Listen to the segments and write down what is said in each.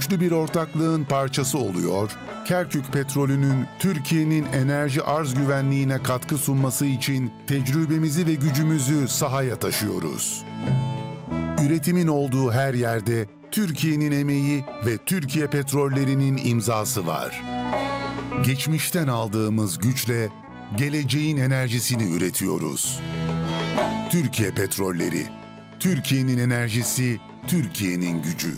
güçlü bir ortaklığın parçası oluyor, Kerkük Petrolü'nün Türkiye'nin enerji arz güvenliğine katkı sunması için tecrübemizi ve gücümüzü sahaya taşıyoruz. Üretimin olduğu her yerde Türkiye'nin emeği ve Türkiye Petrolleri'nin imzası var. Geçmişten aldığımız güçle geleceğin enerjisini üretiyoruz. Türkiye Petrolleri, Türkiye'nin enerjisi, Türkiye'nin gücü.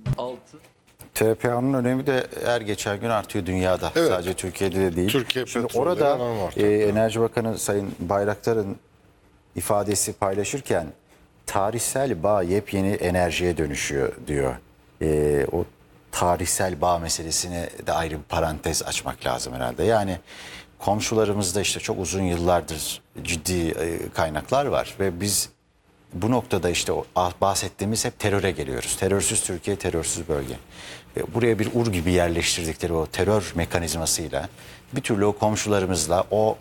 TPA'nın önemi de her geçen gün artıyor dünyada. Evet. Sadece Türkiye'de de değil. Türkiye Şimdi petrolleri orada önemli ortada. Enerji Bakanı Sayın Bayraktar'ın ifadesi paylaşırken tarihsel bağ yepyeni enerjiye dönüşüyor diyor. O tarihsel bağ meselesine de ayrı bir parantez açmak lazım herhalde. Yani komşularımızda işte çok uzun yıllardır ciddi kaynaklar var ve biz bu noktada işte o bahsettiğimiz hep teröre geliyoruz. Terörsüz Türkiye, terörsüz bölge. Buraya bir ur gibi yerleştirdikleri o terör mekanizmasıyla bir türlü o komşularımızla o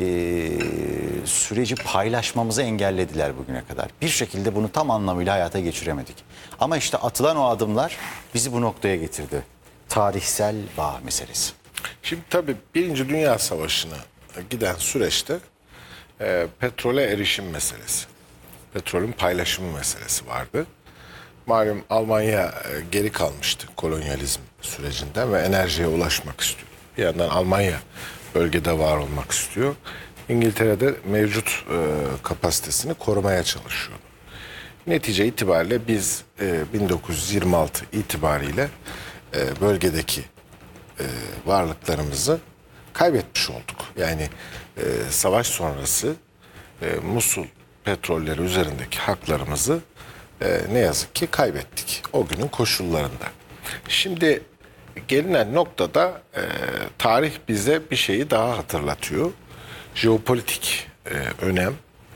süreci paylaşmamızı engellediler bugüne kadar. Bir şekilde bunu tam anlamıyla hayata geçiremedik. Ama işte atılan o adımlar bizi bu noktaya getirdi. Tarihsel bağ meselesi. Şimdi tabii Birinci Dünya Savaşı'na giden süreçte petrole erişim meselesi, petrolün paylaşımı meselesi vardı. Malum Almanya geri kalmıştı kolonyalizm sürecinden ve enerjiye ulaşmak istiyor. Bir yandan Almanya bölgede var olmak istiyor. İngiltere'de mevcut kapasitesini korumaya çalışıyor. Netice itibariyle biz 1926 itibariyle bölgedeki varlıklarımızı kaybetmiş olduk. Yani savaş sonrası Musul petrolleri üzerindeki haklarımızı ne yazık ki kaybettik o günün koşullarında. Şimdi gelinen noktada tarih bize bir şeyi daha hatırlatıyor. Jeopolitik önem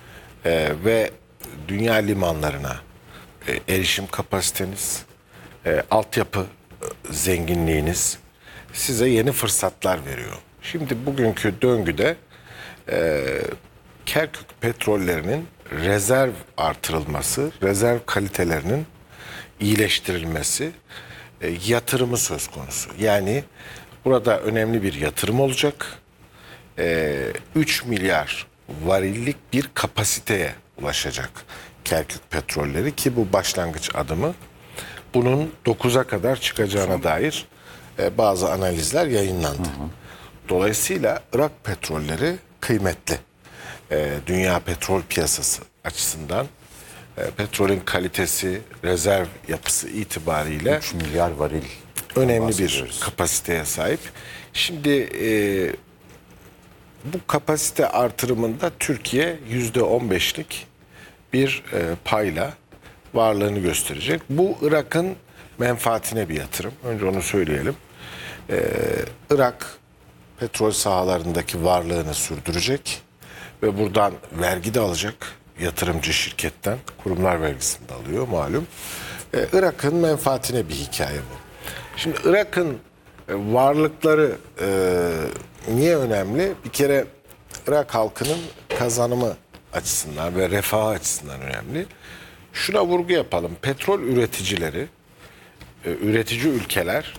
ve dünya limanlarına erişim kapasiteniz, altyapı zenginliğiniz size yeni fırsatlar veriyor. Şimdi bugünkü döngüde Kerkük petrollerinin rezerv artırılması, rezerv kalitelerinin iyileştirilmesi, yatırımı söz konusu. Yani burada önemli bir yatırım olacak. 3 milyar varillik bir kapasiteye ulaşacak Kerkük petrolleri ki bu başlangıç adımı. Bunun 9'a kadar çıkacağına dair bazı analizler yayınlandı. Dolayısıyla Irak petrolleri kıymetli. Dünya petrol piyasası açısından petrolün kalitesi, rezerv yapısı itibariyle 3 milyar varil önemli bir kapasiteye sahip. Şimdi bu kapasite artırımında Türkiye %15'lik bir payla varlığını gösterecek. Bu Irak'ın menfaatine bir yatırım. Önce onu söyleyelim. Irak petrol sahalarındaki varlığını sürdürecek ve buradan vergi de alacak yatırımcı şirketten. Kurumlar vergisini de alıyor malum. Irak'ın menfaatine bir hikaye bu. Şimdi Irak'ın varlıkları niye önemli? Bir kere Irak halkının kazanımı açısından ve refahı açısından önemli. Şuna vurgu yapalım. Petrol üreticileri, üretici ülkeler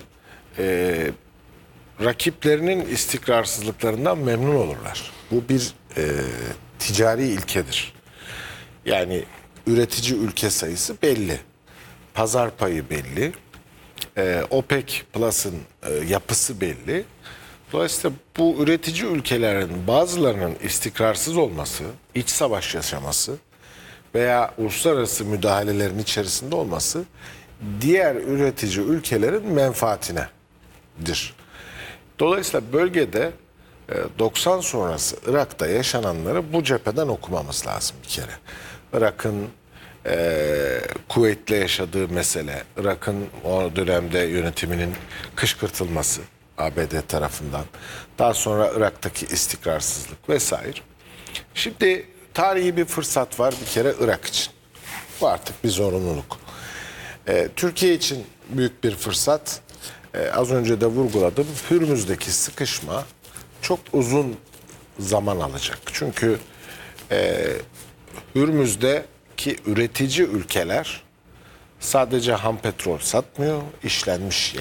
rakiplerinin istikrarsızlıklarından memnun olurlar. Bu bir ticari ilkedir. Yani üretici ülke sayısı belli. Pazar payı belli. OPEC Plus'ın yapısı belli. Dolayısıyla bu üretici ülkelerin bazılarının istikrarsız olması, iç savaş yaşaması veya uluslararası müdahalelerin içerisinde olması diğer üretici ülkelerin menfaatinedir. Dolayısıyla bölgede 90 sonrası Irak'ta yaşananları bu cepheden okumamız lazım bir kere. Irak'ın Kuveyt'le yaşadığı mesele, Irak'ın o dönemde yönetiminin kışkırtılması ABD tarafından, daha sonra Irak'taki istikrarsızlık vesaire. Şimdi tarihi bir fırsat var bir kere Irak için. Bu artık bir zorunluluk. Türkiye için büyük bir fırsat. Az önce de vurguladım. Hürmüz'deki sıkışma çok uzun zaman alacak. Çünkü Hürmüz'deki üretici ülkeler sadece ham petrol satmıyor, işlenmiş